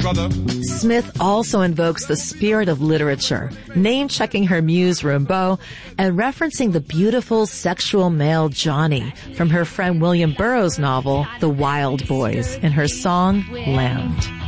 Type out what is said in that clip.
brother. Smith also invokes the spirit of literature, name-checking her muse Rimbaud and referencing the beautiful sexual male Johnny from her friend William Burroughs' novel, The Wild Boys, in her song, Land.